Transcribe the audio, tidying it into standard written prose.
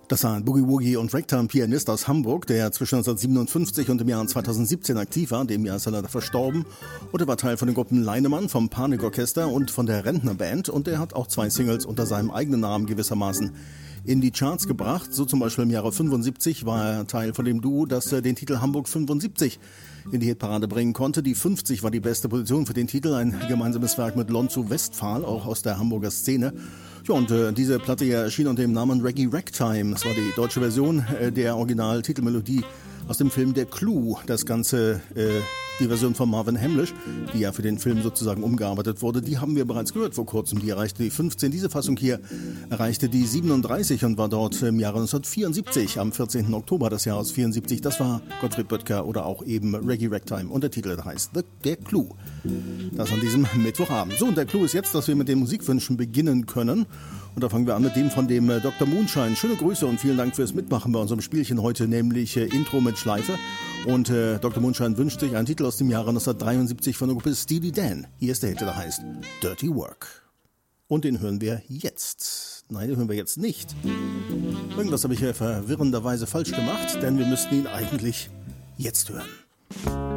Das war ein Boogie-Woogie- und Ragtime-Pianist aus Hamburg, der zwischen 1957 und dem Jahr 2017 aktiv war. Dem Jahr ist er leider verstorben. Und er war Teil von den Gruppen Leinemann, vom Panikorchester und von der Rentnerband. Und er hat auch 2 Singles unter seinem eigenen Namen gewissermaßen in die Charts gebracht. So zum Beispiel im Jahre 75 war er Teil von dem Duo, das den Titel Hamburg 75 in die Hitparade bringen konnte. Die 50 war die beste Position für den Titel, ein gemeinsames Werk mit Lonzo Westphal, auch aus der Hamburger Szene. Ja, und diese Platte hier erschien unter dem Namen Reggae Ragtime. Das war die deutsche Version der Original-Titelmelodie aus dem Film Der Clou. Das Ganze, die Version von Marvin Hamlisch, die ja für den Film sozusagen umgearbeitet wurde, die haben wir bereits gehört vor kurzem. Die erreichte die 15. Diese Fassung hier erreichte die 37 und war dort im Jahre 1974, am 14. Oktober des Jahres 74. Das war Gottfried Böttger oder auch eben Reggae Ragtime. Und der Titel heißt Der Clou. Das an diesem Mittwochabend. So, und der Clou ist jetzt, dass wir mit den Musikwünschen beginnen können. Und da fangen wir an mit dem von dem Dr. Moonshine. Schöne Grüße und vielen Dank fürs Mitmachen bei unserem Spielchen heute, nämlich Intro mit Schleife. Und Dr. Moonshine wünscht sich einen Titel aus dem Jahre 1973 von der Gruppe Steely Dan. Hier ist der Hit, der heißt Dirty Work. Und den hören wir jetzt. Nein, den hören wir jetzt nicht. Irgendwas habe ich verwirrenderweise falsch gemacht, denn wir müssten ihn eigentlich jetzt hören.